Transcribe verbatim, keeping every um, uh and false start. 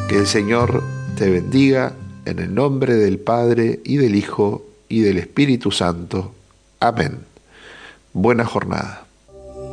Que el Señor te bendiga en el nombre del Padre y del Hijo y del Espíritu Santo. Amén. Buena jornada.